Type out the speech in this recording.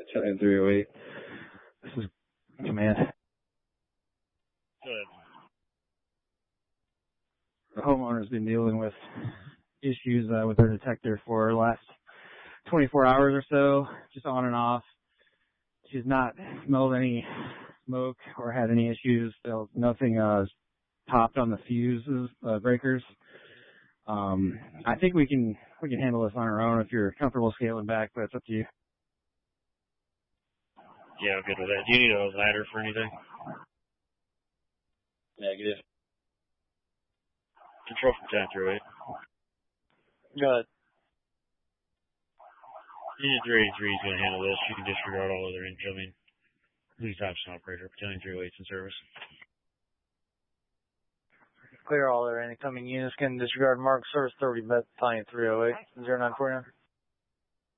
Battalion 308. This is command. Good. The homeowner's been dealing with issues with their detector for the last 24 hours or so, just on and off. She's not smelled any smoke or had any issues. Nothing popped on the fuses, breakers. I think we can handle this on our own if you're comfortable scaling back, but it's up to you. Yeah, I'm good with that. Do you need a ladder for anything? Negative. Control from 10 through 8. Go ahead. Unit 383 is going to handle this. You can disregard all other incoming. Lead Thompson operator. Battalion 308's in service. Clear all their incoming units. Can disregard mark service 30 Battalion 308. 0949.